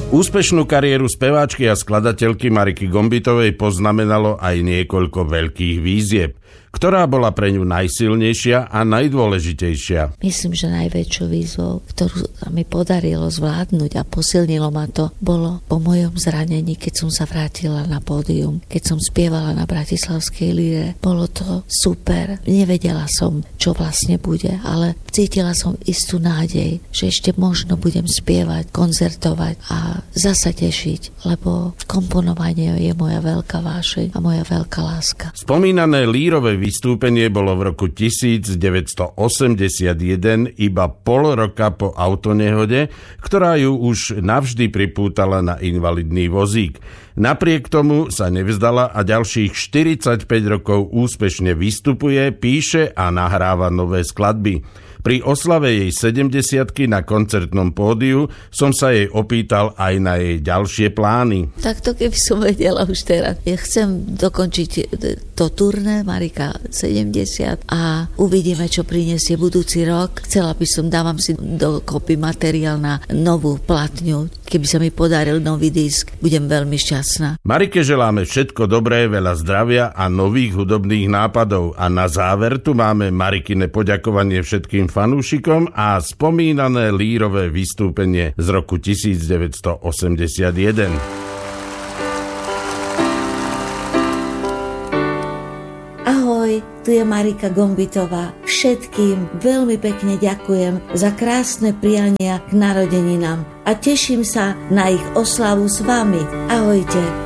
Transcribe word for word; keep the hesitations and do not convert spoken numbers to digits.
Úspešnú kariéru speváčky a skladateľky Mariky Gombitovej poznamenalo aj niekoľko veľkých výzieb, ktorá bola pre ňu najsilnejšia a najdôležitejšia. Myslím, že najväčšou výzvou, ktorú sa mi podarilo zvládnuť a posilnilo ma to, bolo po mojom zranení, keď som sa vrátila na pódium, keď som spievala na Bratislavskej líre. Bolo to super. Nevedela som, čo vlastne bude, ale cítila som istú nádej, že ešte možno budem spievať, koncertovať a zasa tešiť, lebo komponovanie je moja veľká vášeň a moja veľká láska. Spomínané lírové vystúpenie bolo v roku devätnásťstoosemdesiatjeden, iba pol roka po autonehode, ktorá ju už navždy pripútala na invalidný vozík. Napriek tomu sa nevzdala a ďalších štyridsaťpäť rokov úspešne vystupuje, píše a nahráva nové skladby. Pri oslave jej sedemdesiatky na koncertnom pódiu som sa jej opýtal aj na jej ďalšie plány. Tak to keby som vedela už teraz. Ja chcem dokončiť to turné Marika sedemdesiat a uvidíme, čo prinesie budúci rok. Chcela by som, dávam si dokopy materiál na novú platňu. Keby sa mi podaril nový disk, budem veľmi šťastná. Marike želáme všetko dobré, veľa zdravia a nových hudobných nápadov. A na záver tu máme Marikine poďakovanie všetkým fanúšikom a spomínané lírové vystúpenie z roku devätnásťstoosemdesiatjeden. Ahoj, tu je Marika Gombitová. Všetkým veľmi pekne ďakujem za krásne priania k narodeninám a teším sa na ich oslavu s vami. Ahojte.